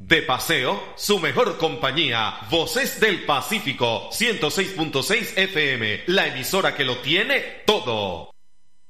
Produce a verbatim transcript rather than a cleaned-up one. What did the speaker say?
De paseo, su mejor compañía. Voces del Pacífico, ciento seis punto seis F M, la emisora que lo tiene todo.